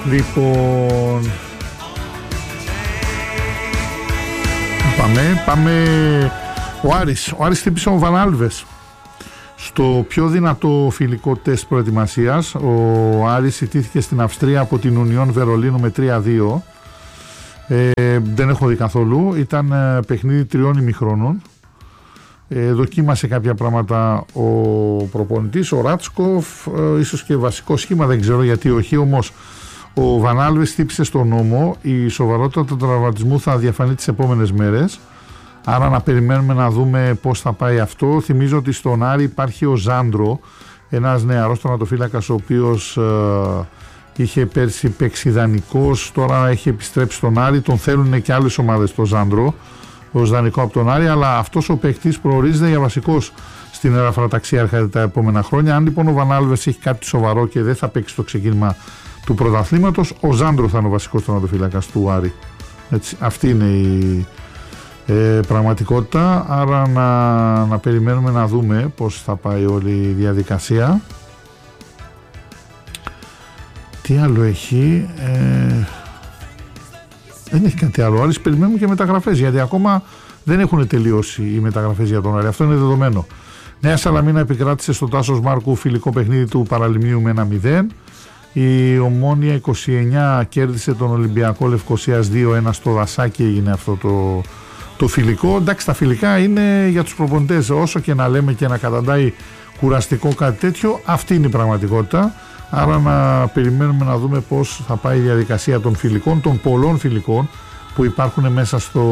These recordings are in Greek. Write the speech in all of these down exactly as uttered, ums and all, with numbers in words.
Λοιπόν, πάμε, πάμε. Ο Άρης, ο Άρης χτύπησε ο Βανάλβες στο πιο δυνατό φιλικό τεστ προετοιμασίας. Ο Άρης ιτήθηκε στην Αυστρία από την Ουνιόν Βερολίνου με τρία δύο. Ε, δεν έχω δει καθόλου. Ήταν ε, παιχνίδι τριών ημιχρόνων. Ε, δοκίμασε κάποια πράγματα ο προπονητής, ο Ράτσκοφ, ε, ίσως και βασικό σχήμα, δεν ξέρω γιατί όχι, όμως ο Βανάλβες χτύπησε στον νόμο. Η σοβαρότητα του τραυματισμού θα διαφανεί τις επόμενες μέρες, άρα να περιμένουμε να δούμε πώς θα πάει αυτό. Θυμίζω ότι στον Άρη υπάρχει ο Ζάντρο, ένας νεαρός τερματοφύλακας ο οποίος ε, είχε πέρσι παίξει δανεικός, τώρα έχει επιστρέψει στον Άρη, τον θέλουν και άλλες ομάδες το Ζάντρο ως δανεικό από τον Άρη, αλλά αυτός ο παίκτης προορίζεται για βασικός στην ελαφροταξίαρχα τα επόμενα χρόνια. Αν λοιπόν ο Βανάλβες έχει κάτι σοβαρό και δεν θα παίξει το ξεκίνημα του πρωταθλήματος, ο Ζάντρο θα είναι ο βασικός τερματοφύλακας του Άρη. Έτσι, αυτή είναι η ε, πραγματικότητα, άρα να, να περιμένουμε να δούμε πώς θα πάει όλη η διαδικασία. Τι άλλο έχει? Ε, δεν έχει κάτι άλλο. Άρης περιμένουμε και μεταγραφές, γιατί ακόμα δεν έχουν τελειώσει οι μεταγραφές για τον Άρη. Αυτό είναι δεδομένο. Νέα Σαλαμίνα επικράτησε στο Τάσος Μάρκου φιλικό παιχνίδι του Παραλιμνίου με ένα μηδέν. Η Ομόνοια είκοσι εννιά κέρδισε τον Ολυμπιακό Λευκωσίας δύο ένα, στο Δασάκι έγινε αυτό το, το φιλικό. Εντάξει, τα φιλικά είναι για τους προπονητές, όσο και να λέμε και να καταντάει κουραστικό κάτι τέτοιο, αυτή είναι η πραγματικότητα. Άρα να περιμένουμε να δούμε πώς θα πάει η διαδικασία των φιλικών, των πολλών φιλικών που υπάρχουν μέσα στο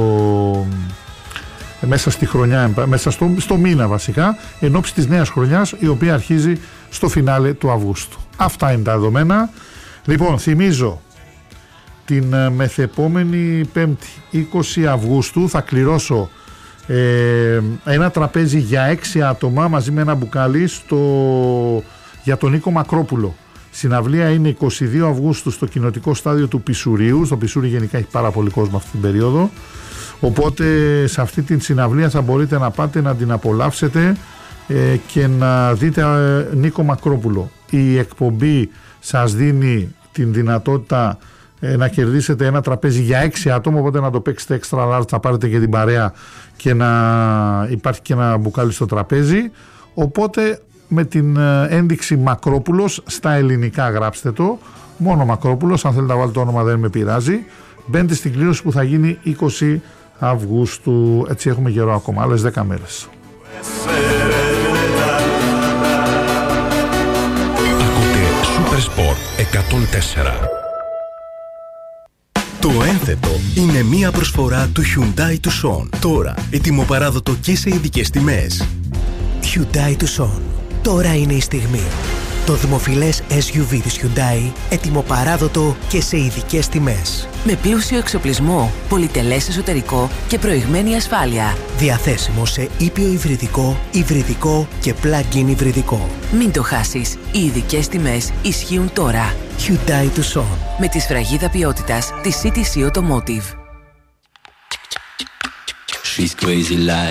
μέσα στη χρονιά, μέσα στο, στο μήνα βασικά, εν ώψη της νέας χρονιάς, η οποία αρχίζει στο φινάλε του Αυγούστου. Αυτά είναι τα δεδομένα. Λοιπόν, θυμίζω την μεθεπόμενη Πέμπτη είκοσι Αυγούστου θα κληρώσω ε, ένα τραπέζι για έξι άτομα μαζί με ένα μπουκάλι στο, για τον Νίκο Μακρόπουλο. Συναυλία είναι είκοσι δύο Αυγούστου στο κοινοτικό στάδιο του Πισουρίου. Στο Πισούρι γενικά έχει πάρα πολύ κόσμο αυτή την περίοδο, οπότε σε αυτή την συναυλία θα μπορείτε να πάτε να την απολαύσετε ε, και να δείτε ε, Νίκο Μακρόπουλο. Η εκπομπή σας δίνει την δυνατότητα ε, να κερδίσετε ένα τραπέζι για έξι άτομα, οπότε να το παίξετε extra large, θα πάρετε και την παρέα και να υπάρχει και ένα μπουκάλι στο τραπέζι. Οπότε με την ένδειξη Μακρόπουλος στα ελληνικά γράψτε το, μόνο Μακρόπουλος, αν θέλετε να βάλετε το όνομα δεν με πειράζει. Μπαίνετε στην κλήρωση που θα γίνει είκοσι Αυγούστου, έτσι έχουμε καιρό ακόμα, άλλες δέκα μέρες. Ακούτε Super Sport εκατόν τέσσερα. Το ένθετο είναι μία προσφορά του Hyundai Tucson. Τώρα ετοιμοπαράδοτο και σε ειδικές τιμές. Hyundai Tucson. Τώρα είναι η στιγμή. Το δημοφιλές ες γιου βι της Hyundai, ετοιμοπαράδοτο και σε ειδικές τιμές. Με πλούσιο εξοπλισμό, πολυτελές εσωτερικό και προηγμένη ασφάλεια. Διαθέσιμο σε ήπιο υβριδικό, υβριδικό και plug-in υβριδικό. Μην το χάσεις, οι ειδικές τιμές ισχύουν τώρα. Hyundai Tucson. Με τη σφραγίδα ποιότητας της σι τι σι Automotive. She's crazy like